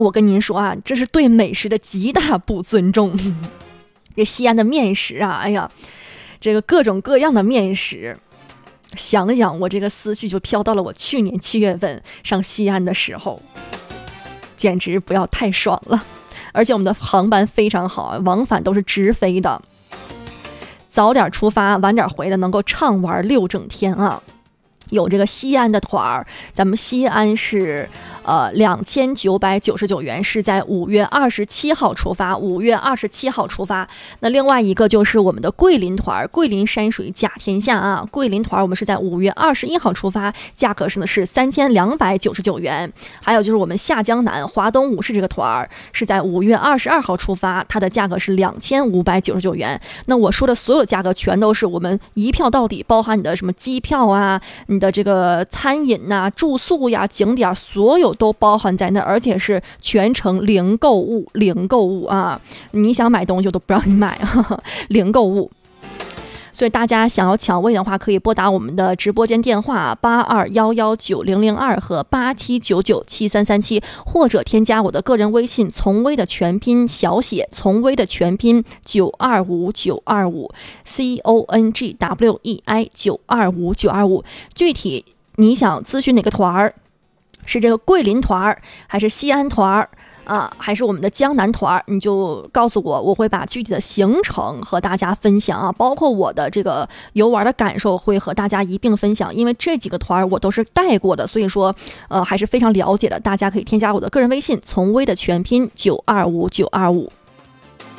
我跟您说啊，这是对美食的极大不尊重。这西安的面食啊，哎呀，这个各种各样的面食，想想我这个思绪就飘到了我去年7月份上西安的时候，简直不要太爽了。而且我们的航班非常好，往返都是直飞的，早点出发晚点回来，能够畅玩6整天啊。有这个西安的团儿，咱们西安是2999元，是在5月27号出发，5月27号出发。那另外一个就是我们的桂林团，桂林山水甲天下啊，桂林团我们是在5月21号出发，价格是3299元。还有就是我们下江南华东五市这个团是在5月22号出发，它的价格是2599元。那我说的所有的价格全都是我们一票到底，包含你的什么机票啊，你的这个餐饮呐、住宿呀、景点，所有都包含在那，而且是全程零购物啊！你想买东西我都不让你买啊，零购物。所以大家想要抢位的话，可以拨打我们的直播间电话82119002和87997337，或者添加我的个人微信从微的全拼小写，从微的全拼925925 CONGWEI 925925。具体你想咨询哪个团儿，是这个桂林团儿还是西安团儿啊，还是我们的江南团，你就告诉我，我会把具体的行程和大家分享啊，包括我的这个游玩的感受会和大家一并分享，因为这几个团我都是带过的，所以说还是非常了解的。大家可以添加我的个人微信从微的全拼925925。